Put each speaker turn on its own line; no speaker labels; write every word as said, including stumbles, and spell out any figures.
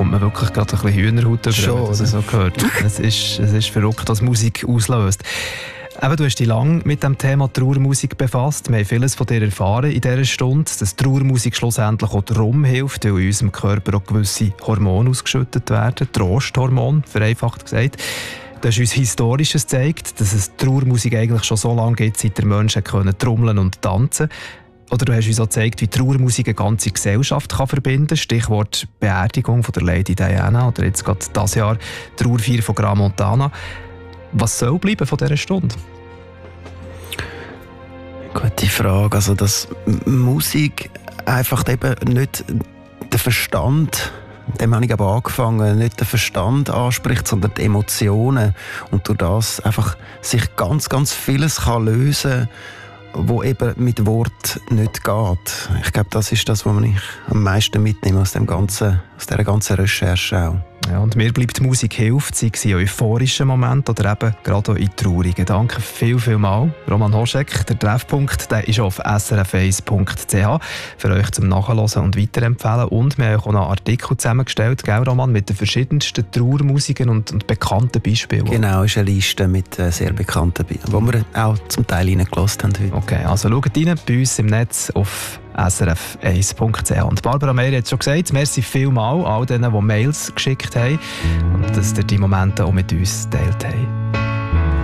bekommt man wirklich gerade ein bisschen Hühnerhaut über,
Schon,
wenn man das so gehört. Es ist, es ist verrückt, was Musik auslöst. Eben, du hast dich lange mit dem Thema Trauermusik befasst. Wir haben vieles von dir erfahren in dieser Stunde, dass Trauermusik schlussendlich auch darum hilft, weil in unserem Körper auch gewisse Hormone ausgeschüttet werden. Trosthormone, vereinfacht gesagt. Du hast uns Historisches gezeigt, dass es Trauermusik eigentlich schon so lange gibt, seit der Menschen können trommeln und tanzen. Oder du hast uns auch gezeigt, wie Trauermusik eine ganze Gesellschaft kann verbinden kann. Stichwort Beerdigung von der Lady Diana oder jetzt gerade dieses Jahr Trauerfeier von Gran Montana. Was soll bleiben von dieser Stunde?
Gute Frage. Also, dass Musik einfach eben nicht den Verstand, dem habe ich aber angefangen, nicht den Verstand anspricht, sondern die Emotionen. Und durch das einfach sich ganz, ganz vieles kann lösen kann, wo eben mit Wort nicht geht. Ich glaube, das ist das, was ich am meisten mitnehme aus dem ganzen, aus dieser ganzen Recherche auch.
Ja, und mir bleibt die Musik hilft, sei es in euphorischen Momenten oder eben gerade auch in traurigen. Danke viel, viel mal. Roman Hoschek, der Treffpunkt, der ist auf s r f eins punkt c h für euch zum Nachhören und Weiterempfehlen. Und wir haben auch noch einen Artikel zusammengestellt, gell, Roman, mit den verschiedensten Trauermusiken und, und bekannten Beispielen.
Genau, ist eine Liste mit äh, sehr bekannten Beispielen, die wir auch zum Teil reingelassen haben heute.
Okay, also schaut rein bei uns im Netz auf s r f eins punkt c h. Und Barbara Meier hat es schon gesagt, merci vielmal all denen, die Mails geschickt haben und dass ihr die Momente auch mit uns geteilt haben.